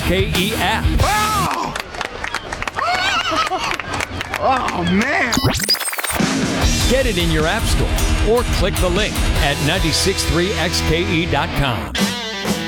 XKE app. Oh! Oh, man. Get it in your app store or click the link at 963xke.com.